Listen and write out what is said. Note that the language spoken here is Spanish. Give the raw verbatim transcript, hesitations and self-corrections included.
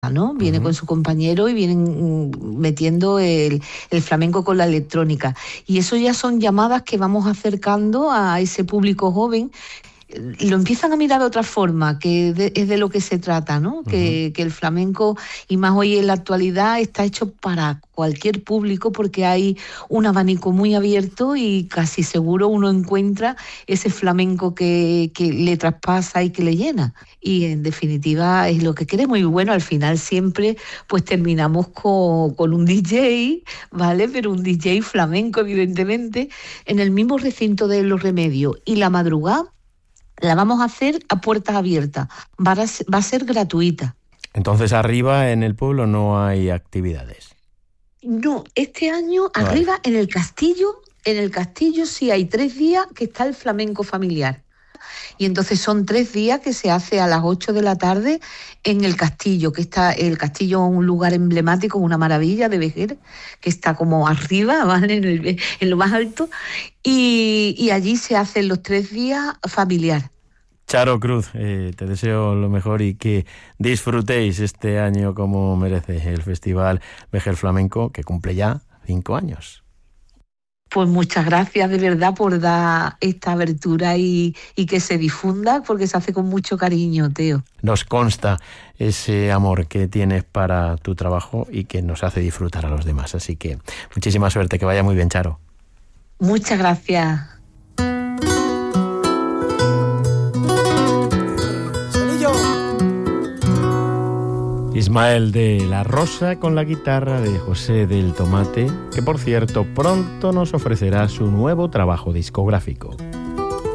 ¿no? Viene uh-huh. con su compañero y vienen metiendo el, el flamenco con la electrónica. Y eso ya son llamadas que vamos acercando a ese público joven. Lo empiezan a mirar de otra forma, que de, es de lo que se trata, ¿no? Uh-huh. Que, que el flamenco, y más hoy en la actualidad, está hecho para cualquier público porque hay un abanico muy abierto y casi seguro uno encuentra ese flamenco que, que le traspasa y que le llena. Y en definitiva es lo que queremos. Y bueno, al final siempre pues terminamos con, con un D J, ¿vale? Pero un D J flamenco, evidentemente, en el mismo recinto de Los Remedios. Y la madrugada la vamos a hacer a puertas abiertas, va a ser, va a ser gratuita. Entonces arriba en el pueblo no hay actividades. No, este año vale. Arriba en el castillo, en el castillo sí hay tres días que está el flamenco familiar. Y entonces son tres días que se hace a las ocho de la tarde en el castillo, que está el castillo es un lugar emblemático, una maravilla de Vejer, que está como arriba, ¿vale? en, el, en lo más alto, y, y allí se hacen los tres días familiar. Charo Cruz, eh, te deseo lo mejor y que disfrutéis este año como merece el Festival Vejer Flamenco, que cumple ya cinco años. Pues muchas gracias de verdad por dar esta abertura y, y que se difunda, porque se hace con mucho cariño, Teo. Nos consta ese amor que tienes para tu trabajo y que nos hace disfrutar a los demás. Así que muchísima suerte, que vaya muy bien, Charo. Muchas gracias. Ismael de la Rosa con la guitarra de José del Tomate, que por cierto pronto nos ofrecerá su nuevo trabajo discográfico.